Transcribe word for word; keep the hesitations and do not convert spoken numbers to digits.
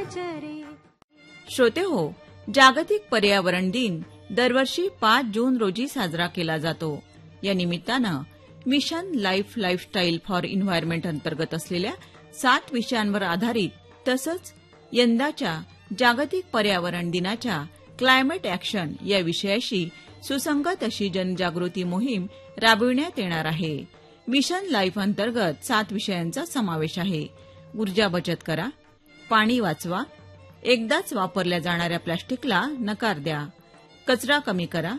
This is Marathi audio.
श्रोते हो, जागतिक पर्यावरण दिन दरवर्षी पाच जून रोजी साजरा केला जातो. या निमित्तानं mission life lifestyle for environment अंतर्गत असलेल्या सात विषयांवर आधारित तसंच यंदाच्या जागतिक पर्यावरण दिनाच्या क्लायमेट ॲक्शन या विषयाशी सुसंगत अशी जनजागृती मोहीम राबविण्यात येणार आहे. मिशन लाईफ अंतर्गत सात विषयांचा समावेश आहे. ऊर्जा बचत करा, पाणी वाचवा, एकदाच वापरल्या जाणाऱ्या प्लास्टिकला नकार द्या, कचरा कमी करा,